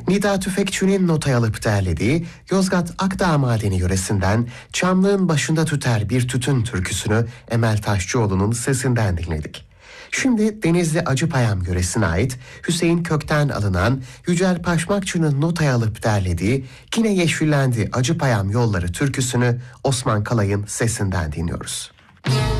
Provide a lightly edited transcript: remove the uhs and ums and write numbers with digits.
Nida Tüfekçi'nin notaya alıp derlediği Yozgat Akdağ Madeni yöresinden Çamlığın Başında Tüter Bir Tütün türküsünü Emel Taşçıoğlu'nun sesinden dinledik. Şimdi Denizli Acıpayam yöresine ait Hüseyin Kök'ten alınan Yücel Paşmakçı'nın notaya alıp derlediği Yine Yeşillendi Acıpayam Yolları türküsünü Osman Kalay'ın sesinden dinliyoruz.